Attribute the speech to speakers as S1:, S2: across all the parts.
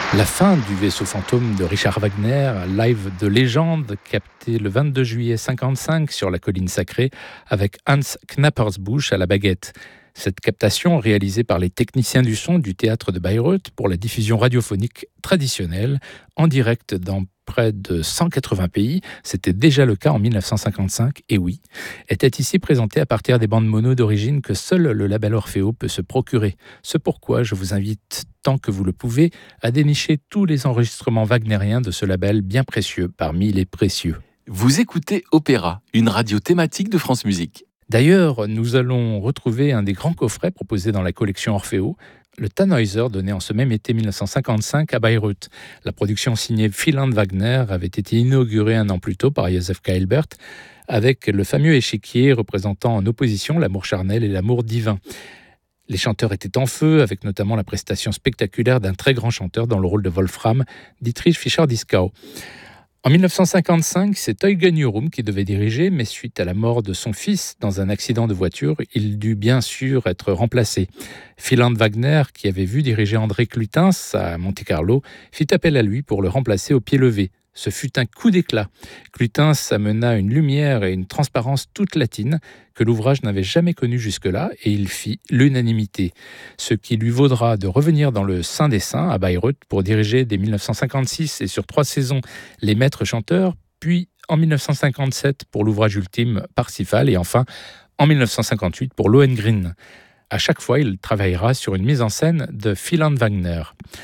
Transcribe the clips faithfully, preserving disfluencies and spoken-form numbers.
S1: La fin du vaisseau fantôme de Richard Wagner, live de légende, capté le vingt-deux juillet cinquante-cinq sur la colline sacrée avec Hans Knappersbusch à la baguette. Cette captation, réalisée par les techniciens du son du théâtre de Bayreuth pour la diffusion radiophonique traditionnelle, en direct dans près de cent quatre-vingts pays, c'était déjà le cas en mille neuf cent cinquante-cinq, et oui, était ici présentée à partir des bandes mono d'origine que seul le label Orfeo peut se procurer. C'est pourquoi je vous invite, tant que vous le pouvez, à dénicher tous les enregistrements wagnériens de ce label bien précieux parmi les précieux.
S2: Vous écoutez Opéra, une radio thématique de France Musique.
S1: D'ailleurs, nous allons retrouver un des grands coffrets proposés dans la collection Orfeo, le Tannhäuser, donné en ce même été mille neuf cent cinquante-cinq à Bayreuth. La production signée Wieland Wagner avait été inaugurée un an plus tôt par Joseph Kaelbert, avec le fameux échiquier représentant en opposition l'amour charnel et l'amour divin. Les chanteurs étaient en feu, avec notamment la prestation spectaculaire d'un très grand chanteur dans le rôle de Wolfram, Dietrich Fischer-Dieskau. En mille neuf cent cinquante-cinq, c'est Eugen Urum qui devait diriger, mais suite à la mort de son fils dans un accident de voiture, il dut bien sûr être remplacé. Wieland Wagner, qui avait vu diriger André Clutens à Monte-Carlo, fit appel à lui pour le remplacer au pied levé. Ce fut un coup d'éclat. Clutens amena une lumière et une transparence toute latine que l'ouvrage n'avait jamais connue jusque-là, et il fit l'unanimité. Ce qui lui vaudra de revenir dans le Saint des Saints à Bayreuth pour diriger dès mille neuf cent cinquante-six et sur trois saisons les maîtres chanteurs, puis en mille neuf cent cinquante-sept pour l'ouvrage ultime Parsifal, et enfin en mille neuf cent cinquante-huit pour Lohengrin. À chaque fois, il travaillera sur une mise en scène de Wieland Wagner.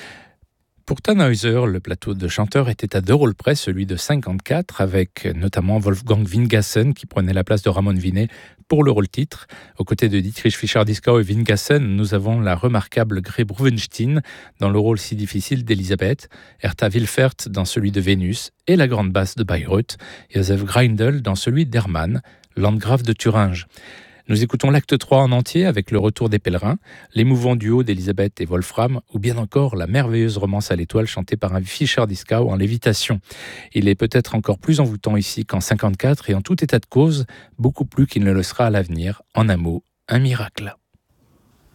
S1: Pour Tannhäuser, le plateau de chanteurs était à deux rôles près, celui de cinquante-quatre, avec notamment Wolfgang Wingassen qui prenait la place de Ramon Vinet pour le rôle-titre. Aux côtés de Dietrich Fischer-Dieskau et Wingassen, nous avons la remarquable Grete Bruwenstein dans le rôle si difficile d'Elisabeth, Hertha Wilfert dans celui de Vénus et la grande basse de Bayreuth, Joseph Greindl dans celui d'Hermann, landgrave de Thuringe. Nous écoutons l'acte trois en entier avec le retour des pèlerins, l'émouvant duo d'Elisabeth et Wolfram, ou bien encore la merveilleuse romance à l'étoile chantée par un Fischer-Dieskau en lévitation. Il est peut-être encore plus envoûtant ici qu'en cinquante-quatre et en tout état de cause, beaucoup plus qu'il ne le sera à l'avenir. En un mot, un miracle.